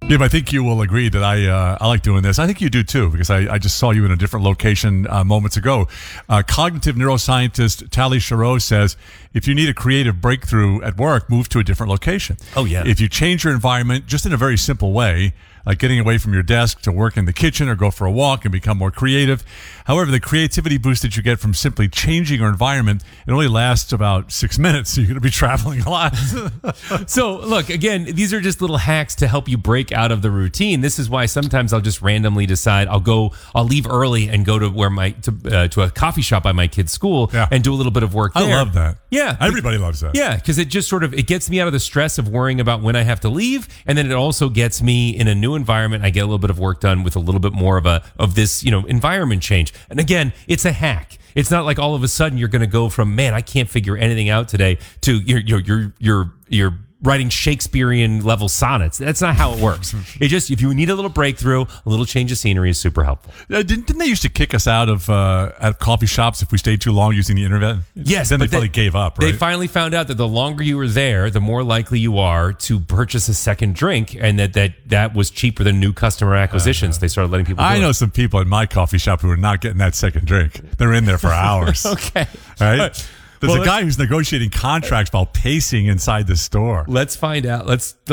Jim, I think you will agree that I like doing this. I think you do too, because I just saw you in a different location moments ago. Cognitive neuroscientist Tali Sharot says, if you need a creative breakthrough at work, move to a different location. Oh, yeah. If you change your environment just in a very simple way, like getting away from your desk to work in the kitchen or go for a walk and become more creative. However, the creativity boost that you get from simply changing your environment, it only lasts about 6 minutes, so you're going to be traveling a lot. So, look, again, these are just little hacks to help you break out of the routine. This is why sometimes I'll just randomly decide I'll leave early and go to to a coffee shop by my kid's school and do a little bit of work there. I love that. Yeah. Everybody loves that. Yeah, because it just it gets me out of the stress of worrying about when I have to leave, and then it also gets me in a new environment. I get a little bit of work done with a little bit more of this, environment change. And again, it's a hack. It's not like all of a sudden you're going to go from, man, I can't figure anything out today, to you're writing Shakespearean level sonnets. That's not how it works. It just, if you need a little breakthrough, a little change of scenery is super helpful. Didn't they used to kick us out of coffee shops if we stayed too long using the internet? Yes. Then they finally gave up, right? They finally found out that the longer you were there, the more likely you are to purchase a second drink, and that was cheaper than new customer acquisitions. They started letting people do I know it. some people in my coffee shop who are not getting that second drink. They're in there for hours. Okay. Right? There's a guy who's negotiating contracts while pacing inside the store. Let's find out. Let's